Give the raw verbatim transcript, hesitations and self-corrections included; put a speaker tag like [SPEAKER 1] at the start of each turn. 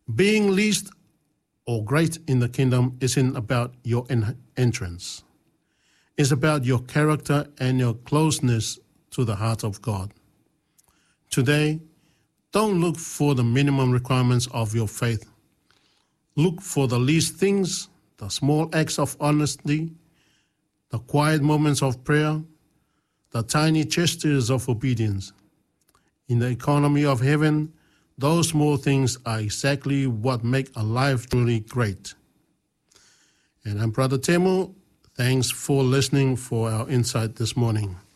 [SPEAKER 1] Being least or great in the kingdom isn't about your en- entrance. It's about your character and your closeness to the heart of God. Today, don't look for the minimum requirements of your faith. Look for the least things, the small acts of honesty, the quiet moments of prayer, the tiny gestures of obedience. In the economy of heaven, those small things are exactly what make a life truly great. And I'm Brother Temu. Thanks for listening for our insight this morning.